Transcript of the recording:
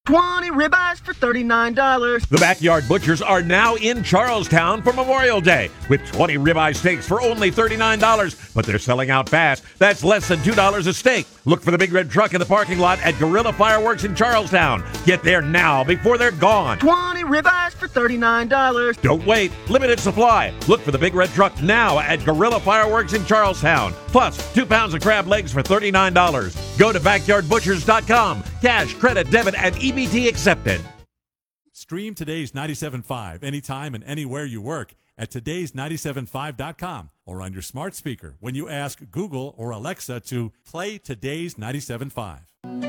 20 ribeyes for $39. The Backyard Butchers are now in Charlestown for Memorial Day with 20 ribeye steaks for only $39, but they're selling out fast. That's less than $2 a steak. Look for the big red truck in the parking lot at Gorilla Fireworks in Charlestown. Get there now before they're gone. 20 ribeyes for $39. Don't wait. Limited supply. Look for the big red truck now at Gorilla Fireworks in Charlestown. Plus, 2 pounds of crab legs for $39. Go to backyardbutchers.com. Cash, credit, debit, and EBT accepted. Stream today's 97.5 anytime and anywhere you work at todays975.com or on your smart speaker when you ask Google or Alexa to play today's 97.5.